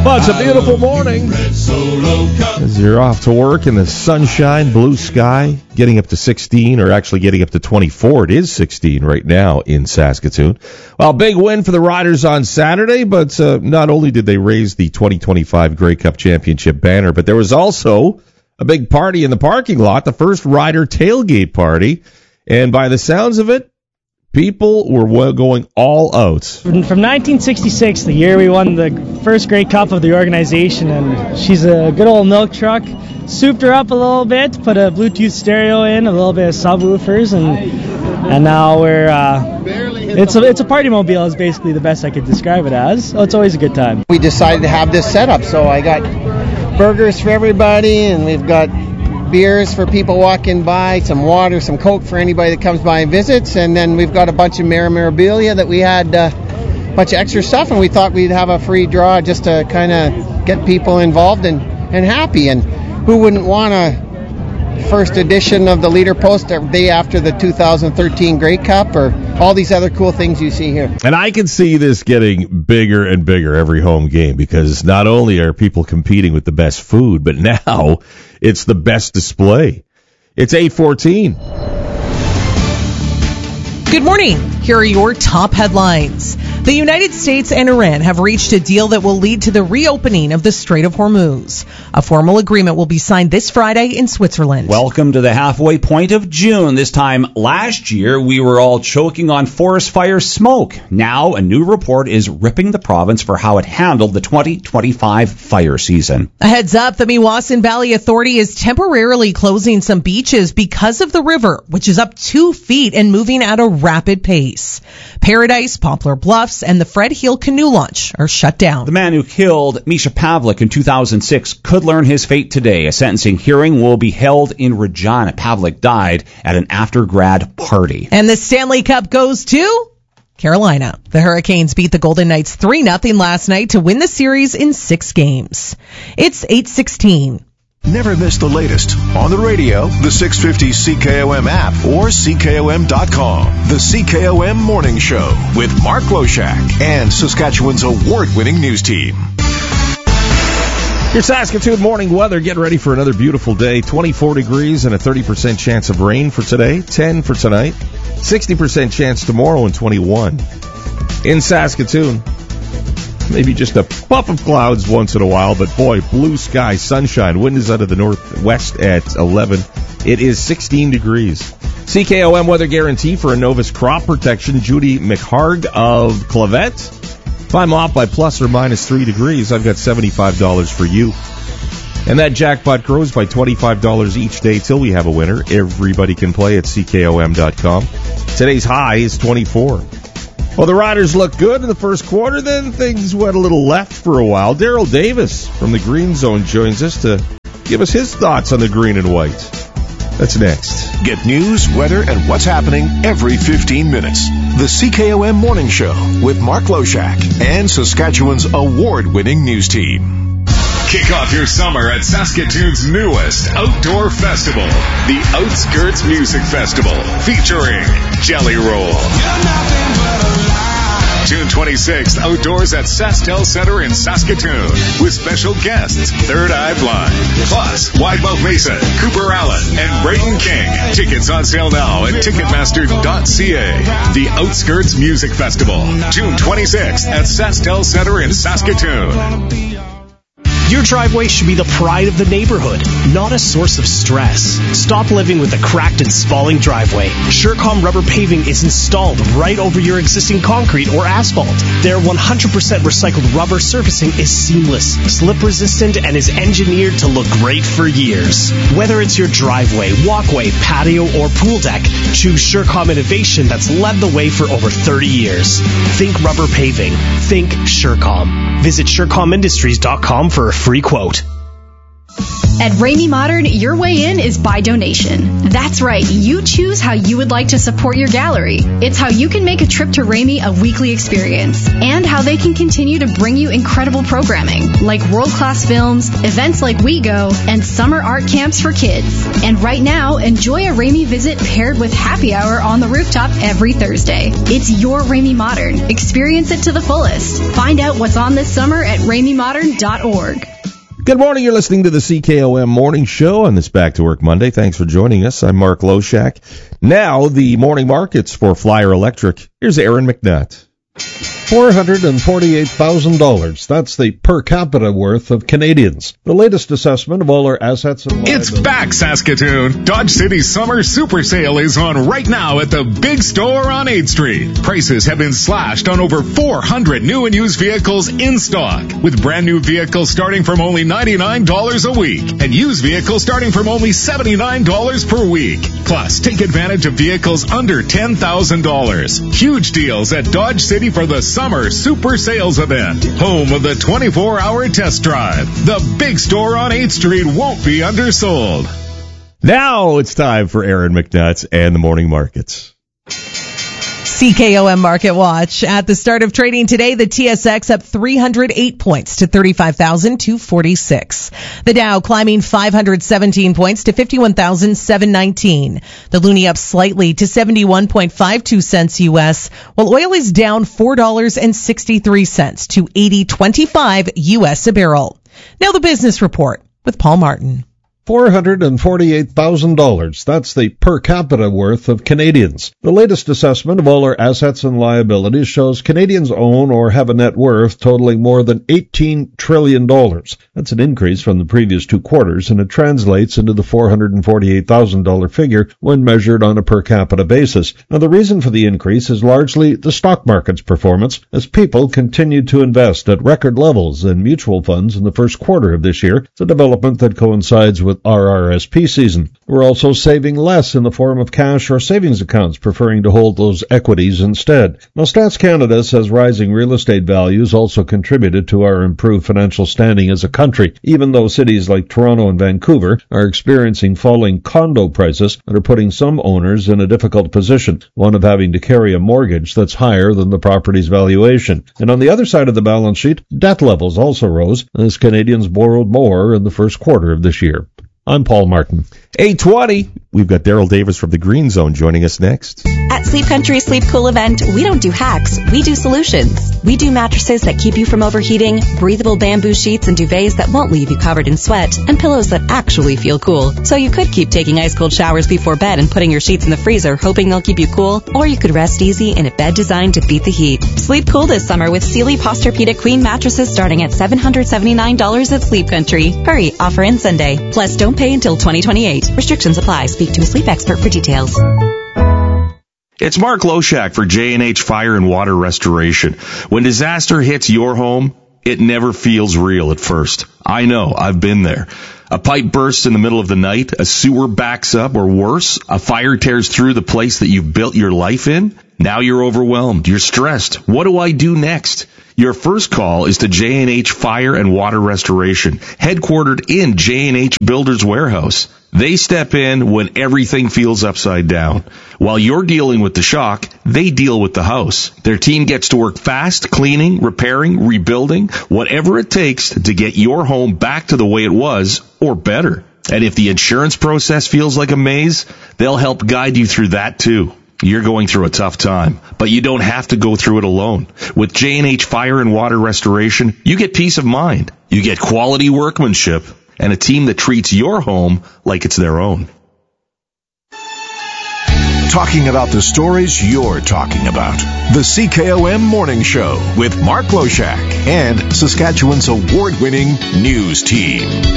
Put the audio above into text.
Well, it's a beautiful morning as you're off to work in the sunshine, blue sky, getting up to 16, or actually getting up to 24. It is 16 right now in Saskatoon. Well, big win for the Riders on Saturday, but not only did they raise the 2025 Grey Cup Championship banner, but there was also a big party in the parking lot, the first Rider tailgate party, and by the sounds of it, people were going all out. From 1966, the year we won the first Grey Cup of the organization, and she's a good old milk truck. Souped her up a little bit, put a Bluetooth stereo in, a little bit of subwoofers, and now we're it's a party mobile is basically the best I could describe it as. So it's always a good time. We decided to have this setup, so I got burgers for everybody, and we've got beers for people walking by, some water, some Coke for anybody that comes by and visits, and then we've got a bunch of memorabilia that we had a bunch of extra stuff, and we thought we'd have a free draw just to kind of get people involved and happy. And who wouldn't want a first edition of the Leader Post the day after the 2013 Grey Cup, or all these other cool things you see here? And I can see this getting bigger and bigger every home game, because not only are people competing with the best food, but now it's the best display. It's 8:14. Good morning. Here are your top headlines. The United States and Iran have reached a deal that will lead to the reopening of the Strait of Hormuz. A formal agreement will be signed this Friday in Switzerland. Welcome to the halfway point of June. This time last year, we were all choking on forest fire smoke. Now, a new report is ripping the province for how it handled the 2025 fire season. A heads up, the Meewasin Valley Authority is temporarily closing some beaches because of the river, which is up 2 feet and moving at a rapid pace. Paradise, Poplar Bluffs, and the Fred Heel Canoe Launch are shut down. The man who killed Misha Pavlik in 2006 could learn his fate today. A sentencing hearing will be held in Regina. Pavlik died at an after-grad party. And the Stanley Cup goes to Carolina. The Hurricanes beat the Golden Knights 3-0 last night to win the series in 6 games. It's 8:16. Never miss the latest on the radio, the 650 CKOM app, or CKOM.com. The CKOM Morning Show with Mark Loshak and Saskatchewan's award-winning news team. Your Saskatoon morning weather. Get ready for another beautiful day. 24 degrees and a 30% chance of rain for today. 10 for tonight. 60% chance tomorrow and 21. In Saskatoon, maybe just a puff of clouds once in a while, but boy, blue sky, sunshine. Wind is out of the northwest at 11. It is 16 degrees. CKOM weather guarantee for Innovus Crop Protection. Judy McHarg of Clavet. If I'm off by plus or minus 3 degrees, I've got $75 for you. And that jackpot grows by $25 each day till we have a winner. Everybody can play at CKOM.com. Today's high is 24. Well, the Riders look good in the first quarter, then things went a little left for a while. Daryl Davis from the Green Zone joins us to give us his thoughts on the green and white. That's next. Get news, weather, and what's happening every 15 minutes. The CKOM Morning Show with Mark Loshak and Saskatchewan's award-winning news team. Kick off your summer at Saskatoon's newest outdoor festival, the Outskirts Music Festival, featuring Jelly Roll. June 26th, outdoors at SaskTel Center in Saskatoon, with special guests Third Eye Blind, plus Widemouth Mason, Cooper Allen, and Brayden King. Tickets on sale now at Ticketmaster.ca. The Outskirts Music Festival, June 26th at SaskTel Center in Saskatoon. Your driveway should be the pride of the neighborhood, not a source of stress. Stop living with a cracked and spalling driveway. Surecom rubber paving is installed right over your existing concrete or asphalt. Their 100% recycled rubber surfacing is seamless, slip resistant, and is engineered to look great for years. Whether it's your driveway, walkway, patio, or pool deck, choose Surecom innovation that's led the way for over 30 years. Think rubber paving. Think Surecom. Visit SureComIndustries.com for a free quote. At Ramey Modern, your way in is by donation. That's right, you choose how you would like to support your gallery. It's how you can make a trip to Ramey a weekly experience, and how they can continue to bring you incredible programming, like world-class films, events like We Go, and summer art camps for kids. And right now, enjoy a Ramey visit paired with happy hour on the rooftop every Thursday. It's your Ramey Modern. Experience it to the fullest. Find out what's on this summer at RameyModern.org. Good morning. You're listening to the CKOM Morning Show on this Back to Work Monday. Thanks for joining us. I'm Mark Loshak. Now, the morning markets for Flyer Electric. Here's Aaron McNutt. $448,000. That's the per capita worth of Canadians. The latest assessment of all our assets and liabilities. It's back, Saskatoon. Dodge City's summer super sale is on right now at the big store on 8th Street. Prices have been slashed on over 400 new and used vehicles in stock, with brand new vehicles starting from only $99 a week and used vehicles starting from only $79 per week. Plus, take advantage of vehicles under $10,000. Huge deals at Dodge City for the summer super sales event, home of the 24-hour test drive. The big store on 8th Street won't be undersold. Now it's time for Aaron McNutt and the morning markets. CKOM Market Watch. At the start of trading today, the TSX up 308 points to 35,246. The Dow climbing 517 points to 51,719. The Loonie up slightly to 71.52 cents U.S., while oil is down $4.63 to 80.25 U.S. a barrel. Now the business report with Paul Martin. $448,000. That's the per capita worth of Canadians. The latest assessment of all our assets and liabilities shows Canadians own or have a net worth totaling more than $18 trillion. That's an increase from the previous 2 quarters, and it translates into the $448,000 figure when measured on a per capita basis. Now, the reason for the increase is largely the stock market's performance, as people continued to invest at record levels in mutual funds in the first quarter of this year. It's a development that coincides with RRSP season. We're also saving less in the form of cash or savings accounts, preferring to hold those equities instead. Now, Stats Canada says rising real estate values also contributed to our improved financial standing as a country, even though cities like Toronto and Vancouver are experiencing falling condo prices that are putting some owners in a difficult position, one of having to carry a mortgage that's higher than the property's valuation. And on the other side of the balance sheet, debt levels also rose as Canadians borrowed more in the first quarter of this year. I'm Paul Martin. 8:20. We've got Daryl Davis from the Green Zone joining us next. At Sleep Country Sleep Cool event, we don't do hacks, we do solutions. We do mattresses that keep you from overheating, breathable bamboo sheets and duvets that won't leave you covered in sweat, and pillows that actually feel cool. So you could keep taking ice-cold showers before bed and putting your sheets in the freezer, hoping they'll keep you cool, or you could rest easy in a bed designed to beat the heat. Sleep cool this summer with Sealy Posturepedic Queen mattresses starting at $779 at Sleep Country. Hurry, offer ends Sunday. Plus, don't pay until 2028. Restrictions apply. Speak to a sleep expert for details. It's Mark Loshak for J&H Fire and Water Restoration. When disaster hits your home, it never feels real at first. I know, I've been there. A pipe bursts in the middle of the night, a sewer backs up, or worse, a fire tears through the place that you've built your life in. Now you're overwhelmed, you're stressed. What do I do next? Your first call is to J&H Fire and Water Restoration, headquartered in J&H Builders Warehouse. They step in when everything feels upside down. While you're dealing with the shock, they deal with the house. Their team gets to work fast, cleaning, repairing, rebuilding, whatever it takes to get your home back to the way it was, or better. And if the insurance process feels like a maze, they'll help guide you through that too. You're going through a tough time, but you don't have to go through it alone. With J&H Fire and Water Restoration, you get peace of mind. You get quality workmanship and a team that treats your home like it's their own. Talking about the stories you're talking about. The CKOM Morning Show with Mark Loshak and Saskatchewan's award-winning news team.